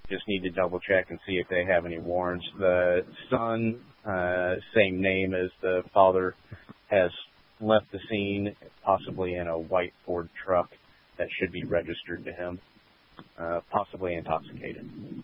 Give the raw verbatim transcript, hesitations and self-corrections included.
Just need to double check and see if they have any warrants. The son, uh, same name as the father, has left the scene, possibly in a white Ford truck that should be registered to him, uh, possibly intoxicated.